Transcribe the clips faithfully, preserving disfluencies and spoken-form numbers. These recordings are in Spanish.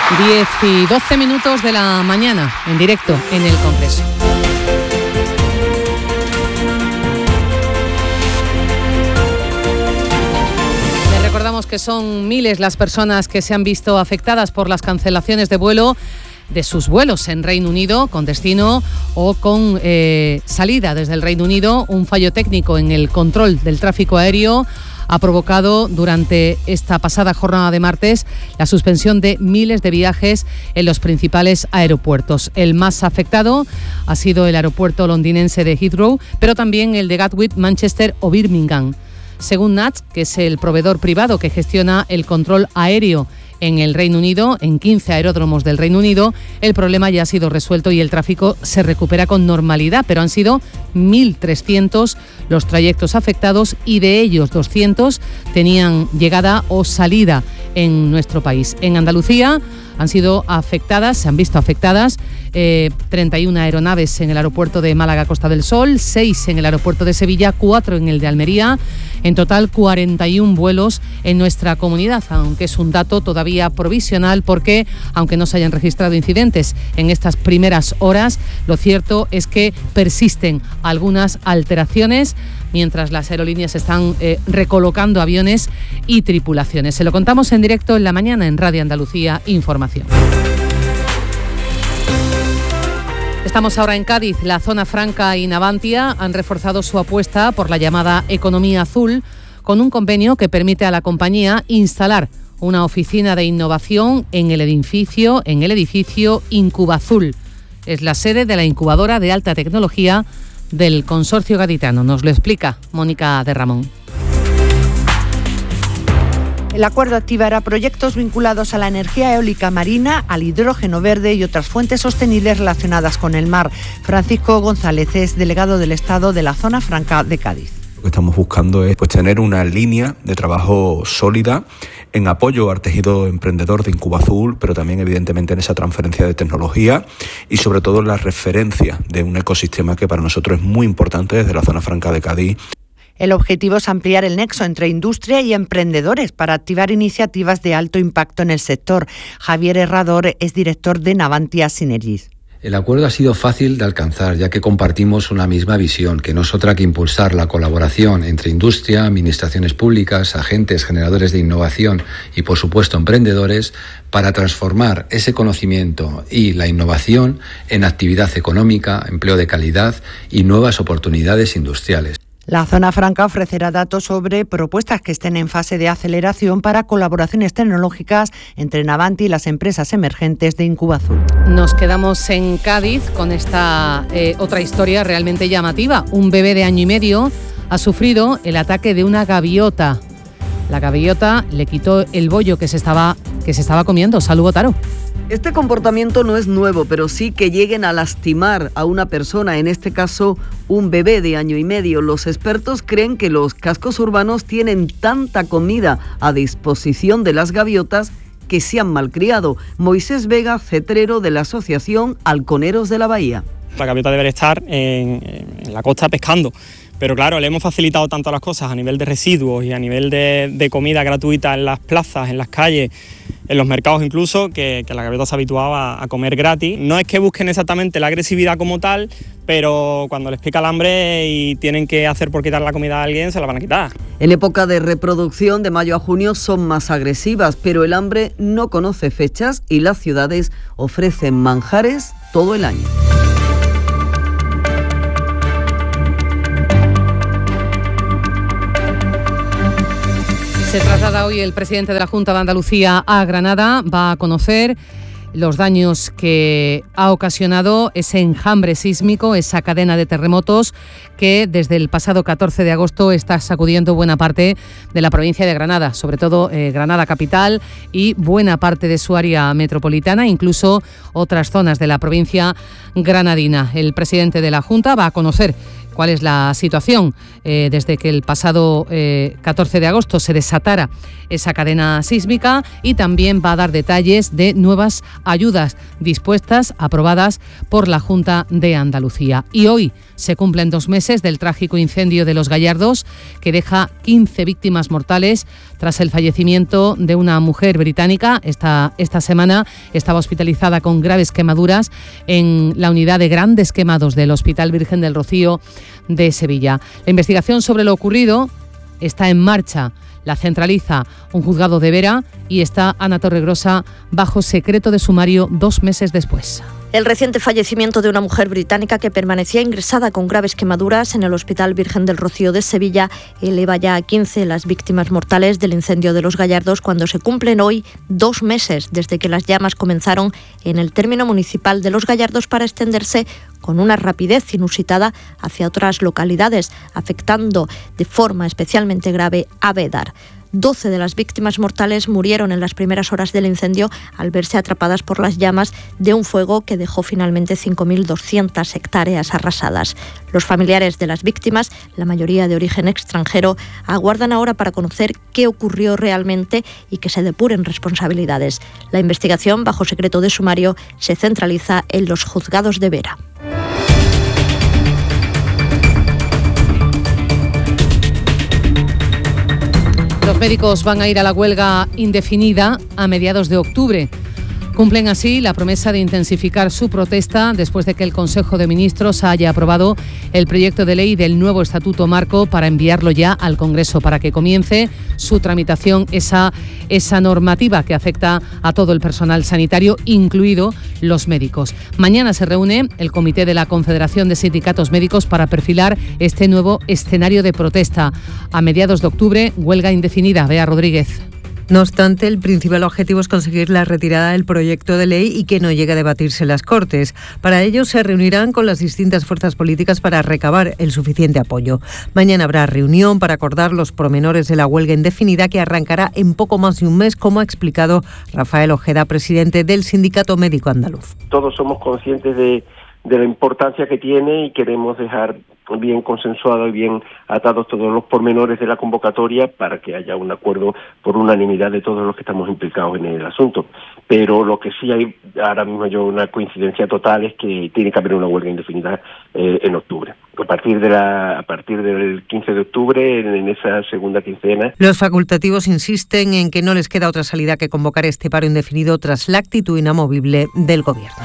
diez y doce minutos de la mañana, en directo en el Congreso. Les recordamos que son miles las personas que se han visto afectadas por las cancelaciones de vuelo de sus vuelos en Reino Unido, con destino o con eh, salida desde el Reino Unido. Un fallo técnico en el control del tráfico aéreo ha provocado durante esta pasada jornada de martes la suspensión de miles de viajes en los principales aeropuertos. El más afectado ha sido el aeropuerto londinense de Heathrow, pero también el de Gatwick, Manchester o Birmingham. Según N A T S, que es el proveedor privado que gestiona el control aéreo en el Reino Unido, en quince aeródromos del Reino Unido, el problema ya ha sido resuelto y el tráfico se recupera con normalidad, pero han sido mil trescientos los trayectos afectados y de ellos doscientos tenían llegada o salida en nuestro país. En Andalucía han sido afectadas, se han visto afectadas eh, treinta y una aeronaves en el aeropuerto de Málaga Costa del Sol, seis en el aeropuerto de Sevilla, cuatro en el de Almería, en total cuarenta y un vuelos en nuestra comunidad, aunque es un dato todavía provisional porque, aunque no se hayan registrado incidentes en estas primeras horas, lo cierto es que persisten algunas alteraciones mientras las aerolíneas están eh, recolocando aviones y tripulaciones. Se lo contamos en directo en la mañana en Radio Andalucía Información. Estamos ahora en Cádiz. La Zona Franca y Navantia han reforzado su apuesta por la llamada economía azul con un convenio que permite a la compañía instalar una oficina de innovación en el edificio, en el edificio Incubazul. Es la sede de la incubadora de alta tecnología del consorcio gaditano. Nos lo explica Mónica de Ramón. El acuerdo activará proyectos vinculados a la energía eólica marina, al hidrógeno verde y otras fuentes sostenibles relacionadas con el mar. Francisco González es delegado del Estado de la Zona Franca de Cádiz. Lo que estamos buscando es pues, tener una línea de trabajo sólida en apoyo al tejido emprendedor de Incubazul, pero también evidentemente en esa transferencia de tecnología y sobre todo en la referencia de un ecosistema que para nosotros es muy importante desde la Zona Franca de Cádiz. El objetivo es ampliar el nexo entre industria y emprendedores para activar iniciativas de alto impacto en el sector. Javier Herrador es director de Navantia Synergies. El acuerdo ha sido fácil de alcanzar, ya que compartimos una misma visión, que no es otra que impulsar la colaboración entre industria, administraciones públicas, agentes generadores de innovación y, por supuesto, emprendedores, para transformar ese conocimiento y la innovación en actividad económica, empleo de calidad y nuevas oportunidades industriales. La Zona Franca ofrecerá datos sobre propuestas que estén en fase de aceleración para colaboraciones tecnológicas entre Navantia y las empresas emergentes de Incubazul. Nos quedamos en Cádiz con esta eh, otra historia realmente llamativa. Un bebé de año y medio ha sufrido el ataque de una gaviota. La gaviota le quitó el bollo que se estaba, que se estaba comiendo. Salud, Otaro. Este comportamiento no es nuevo, pero sí que lleguen a lastimar a una persona, en este caso un bebé de año y medio. Los expertos creen que los cascos urbanos tienen tanta comida a disposición de las gaviotas que se han malcriado. Moisés Vega, cetrero de la Asociación Halconeros de la Bahía. La gaviota debería estar en, en la costa pescando. Pero claro, le hemos facilitado tanto las cosas a nivel de residuos y a nivel de, de comida gratuita en las plazas, en las calles, en los mercados incluso, que, que la gaviota se habituaba a comer gratis. No es que busquen exactamente la agresividad como tal, pero cuando les pica el hambre y tienen que hacer por quitar la comida a alguien, se la van a quitar. En época de reproducción, de mayo a junio, son más agresivas, pero el hambre no conoce fechas y las ciudades ofrecen manjares todo el año. Se traslada hoy el presidente de la Junta de Andalucía a Granada. Va a conocer los daños que ha ocasionado ese enjambre sísmico, esa cadena de terremotos que desde el pasado catorce de agosto está sacudiendo buena parte de la provincia de Granada, sobre todo eh, Granada capital y buena parte de su área metropolitana, incluso otras zonas de la provincia granadina. El presidente de la Junta va a conocer cuál es la situación eh, desde que el pasado eh, catorce de agosto se desatara esa cadena sísmica, y también va a dar detalles de nuevas ayudas dispuestas, aprobadas por la Junta de Andalucía. Y hoy se cumplen dos meses del trágico incendio de Los Gallardos, que deja quince víctimas mortales tras el fallecimiento de una mujer británica. Esta, esta semana estaba hospitalizada con graves quemaduras en la unidad de grandes quemados del Hospital Virgen del Rocío de Sevilla. La investigación sobre lo ocurrido está en marcha. La centraliza un juzgado de Vera y está Ana Torregrosa bajo secreto de sumario dos meses después. El reciente fallecimiento de una mujer británica que permanecía ingresada con graves quemaduras en el Hospital Virgen del Rocío de Sevilla eleva ya a quince las víctimas mortales del incendio de Los Gallardos, cuando se cumplen hoy dos meses desde que las llamas comenzaron en el término municipal de Los Gallardos para extenderse con una rapidez inusitada hacia otras localidades, afectando de forma especialmente grave a Bédar. doce de las víctimas mortales murieron en las primeras horas del incendio al verse atrapadas por las llamas de un fuego que dejó finalmente cinco mil doscientas hectáreas arrasadas. Los familiares de las víctimas, la mayoría de origen extranjero, aguardan ahora para conocer qué ocurrió realmente y que se depuren responsabilidades. La investigación, bajo secreto de sumario, se centraliza en los juzgados de Vera. Los médicos van a ir a la huelga indefinida a mediados de octubre. Cumplen así la promesa de intensificar su protesta después de que el Consejo de Ministros haya aprobado el proyecto de ley del nuevo Estatuto Marco para enviarlo ya al Congreso para que comience su tramitación esa, esa normativa que afecta a todo el personal sanitario, incluido los médicos. Mañana se reúne el Comité de la Confederación de Sindicatos Médicos para perfilar este nuevo escenario de protesta. A mediados de octubre, huelga indefinida. Bea Rodríguez. No obstante, el principal objetivo es conseguir la retirada del proyecto de ley y que no llegue a debatirse en las Cortes. Para ello, se reunirán con las distintas fuerzas políticas para recabar el suficiente apoyo. Mañana habrá reunión para acordar los pormenores de la huelga indefinida, que arrancará en poco más de un mes, como ha explicado Rafael Ojeda, presidente del Sindicato Médico Andaluz. Todos somos conscientes de, de la importancia que tiene y queremos dejar bien consensuado y bien atados todos los pormenores de la convocatoria para que haya un acuerdo por unanimidad de todos los que estamos implicados en el asunto. Pero lo que sí hay ahora mismo yo una coincidencia total es que tiene que haber una huelga indefinida eh, en octubre. A partir de la a partir del quince de octubre, en, en esa segunda quincena. Los facultativos insisten en que no les queda otra salida que convocar este paro indefinido tras la actitud inamovible del Gobierno.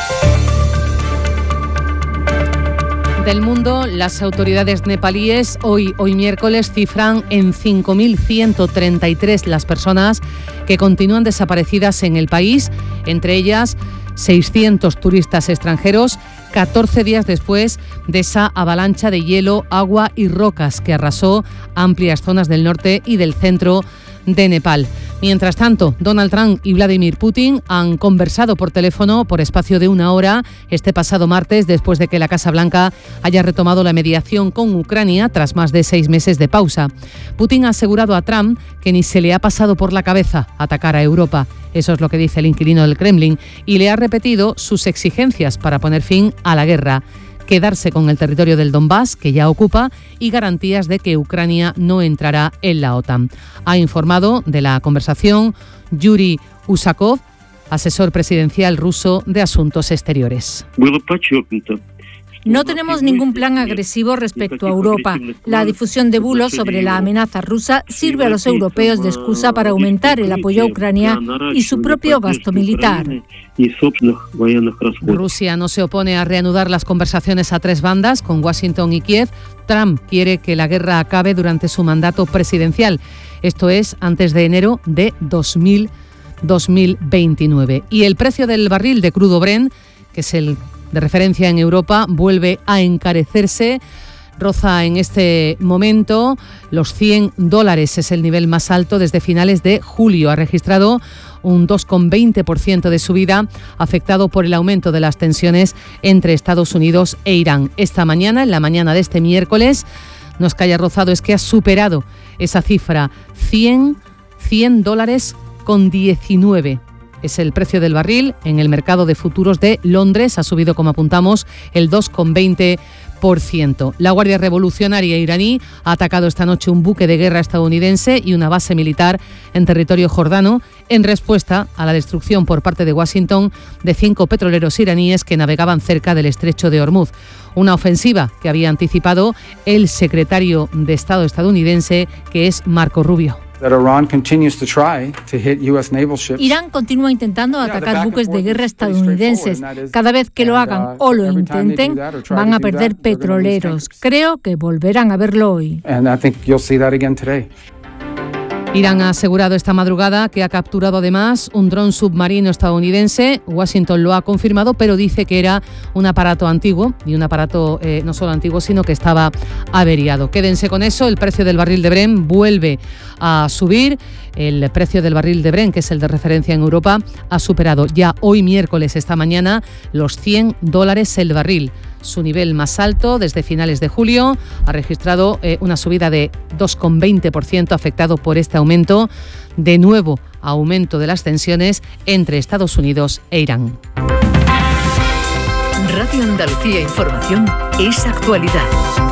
Del mundo, las autoridades nepalíes hoy, hoy miércoles cifran en cinco mil ciento treinta y tres las personas que continúan desaparecidas en el país, entre ellas seiscientos turistas extranjeros, catorce días después de esa avalancha de hielo, agua y rocas que arrasó amplias zonas del norte y del centro de Nepal. Mientras tanto, Donald Trump y Vladimir Putin han conversado por teléfono por espacio de una hora este pasado martes, después de que la Casa Blanca haya retomado la mediación con Ucrania tras más de seis meses de pausa. Putin ha asegurado a Trump que ni se le ha pasado por la cabeza atacar a Europa. Eso es lo que dice el inquilino del Kremlin, y le ha repetido sus exigencias para poner fin a la guerra: quedarse con el territorio del Donbass, que ya ocupa, y garantías de que Ucrania no entrará en la OTAN. Ha informado de la conversación Yuri Usakov, asesor presidencial ruso de Asuntos Exteriores. No tenemos ningún plan agresivo respecto a Europa. La difusión de bulos sobre la amenaza rusa sirve a los europeos de excusa para aumentar el apoyo a Ucrania y su propio gasto militar. Rusia no se opone a reanudar las conversaciones a tres bandas con Washington y Kiev. Trump quiere que la guerra acabe durante su mandato presidencial. Esto es antes de enero de dos mil veintinueve. Y el precio del barril de crudo Brent, que es el de referencia en Europa, vuelve a encarecerse. Roza en este momento los cien dólares, es el nivel más alto desde finales de julio. Ha registrado un dos coma veinte por ciento de subida, afectado por el aumento de las tensiones entre Estados Unidos e Irán. Esta mañana, en la mañana de este miércoles, no es que haya rozado, es que ha superado esa cifra, cien dólares con diecinueve. Es el precio del barril en el mercado de futuros de Londres. Ha subido, como apuntamos, el dos coma veinte por ciento. La Guardia Revolucionaria iraní ha atacado esta noche un buque de guerra estadounidense y una base militar en territorio jordano en respuesta a la destrucción por parte de Washington de cinco petroleros iraníes que navegaban cerca del estrecho de Hormuz. Una ofensiva que había anticipado el secretario de Estado estadounidense, que es Marco Rubio. Irán continúa intentando atacar buques de guerra estadounidenses. Cada vez que lo hagan o lo intenten, van a perder petroleros. Creo que volverán a verlo hoy. Irán ha asegurado esta madrugada que ha capturado además un dron submarino estadounidense. Washington lo ha confirmado, pero dice que era un aparato antiguo, y un aparato eh, no solo antiguo, sino que estaba averiado. Quédense con eso, el precio del barril de Brent vuelve a subir. El precio del barril de Brent, que es el de referencia en Europa, ha superado ya hoy miércoles, esta mañana, los cien dólares el barril. Su nivel más alto desde finales de julio, ha registrado eh, una subida de dos coma veinte por ciento afectado por este aumento, de nuevo aumento de las tensiones entre Estados Unidos e Irán. Radio Andalucía Información es actualidad.